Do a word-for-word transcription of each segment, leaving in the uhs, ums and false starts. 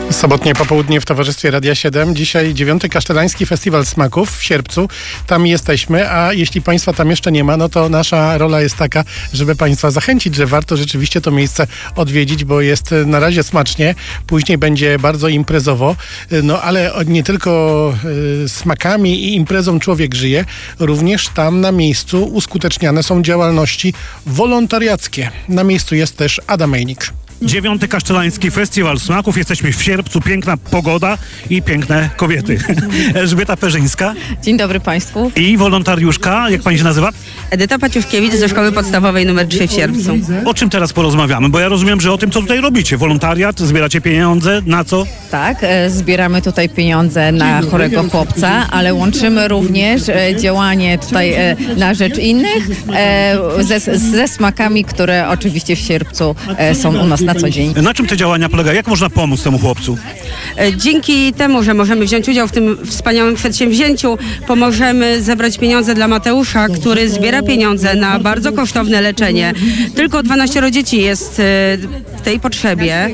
Sobotnie popołudnie w towarzystwie Radia siedem. Dzisiaj dziewiąty Kasztelański Festiwal Smaków w Sierpcu. Tam jesteśmy, a jeśli Państwa tam jeszcze nie ma, no to nasza rola jest taka, żeby Państwa zachęcić, że warto rzeczywiście to miejsce odwiedzić, bo jest na razie smacznie, później będzie bardzo imprezowo, no ale nie tylko y, smakami i imprezą człowiek żyje, również tam na miejscu uskuteczniane są działalności wolontariackie. Na miejscu jest też Ada Mejnik. Dziewiąty Kasztelański Festiwal Smaków. Jesteśmy w Sierpcu. Piękna pogoda i piękne kobiety. Elżbieta Perzyńska. Dzień dobry Państwu. I wolontariuszka, jak pani się nazywa? Edyta Paciuszkiewicz ze Szkoły Podstawowej numer trzy w Sierpcu. O czym teraz porozmawiamy? Bo ja rozumiem, że o tym, co tutaj robicie. Wolontariat, zbieracie pieniądze, na co? Tak, e, zbieramy tutaj pieniądze na chorego chłopca, ale łączymy również e, działanie tutaj e, na rzecz innych e, ze, ze smakami, które oczywiście w Sierpcu e, są u nas na co dzień. Na czym te działania polegają? Jak można pomóc temu chłopcu? Dzięki temu, że możemy wziąć udział w tym wspaniałym przedsięwzięciu, pomożemy zebrać pieniądze dla Mateusza, który zbiera pieniądze na bardzo kosztowne leczenie. Tylko dwanaście dzieci jest w tej potrzebie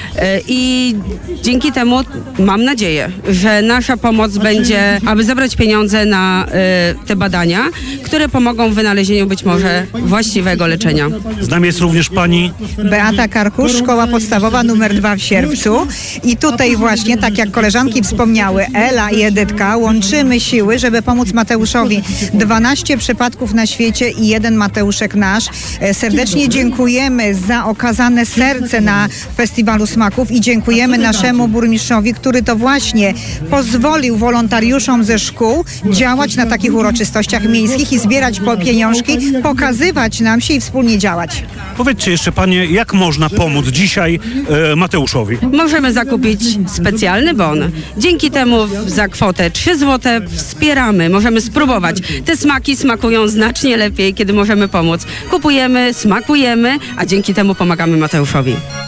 i dzięki temu mam nadzieję, że nasza pomoc będzie, aby zebrać pieniądze na te badania, które pomogą w wynalezieniu być może właściwego leczenia. Z nami jest również pani Beata Karkusz, Szkoła Podstawowa numer dwa w Sierpcu. I tutaj właśnie, tak jak koleżanki wspomniały, Ela i Edytka, łączymy siły, żeby pomóc Mateuszowi. dwanaście przypadków na świecie i jeden Mateuszek nasz. Serdecznie dziękujemy za okazane serce na Festiwalu Smaków i dziękujemy naszemu burmistrzowi, który to właśnie pozwolił wolontariuszom ze szkół działać na takich uroczystościach miejskich i zbierać po pieniążki, pokazywać nam się i wspólnie działać. Powiedzcie jeszcze panie, jak można pomóc dzisiaj e, Mateuszowi? Możemy zakupić specjalny bon. Dzięki temu za kwotę trzy złote wspieramy, możemy spróbować. Te smaki smakują znacznie lepiej, kiedy możemy pomóc. Kupujemy, smakujemy, a dzięki temu pomagamy Mateuszowi.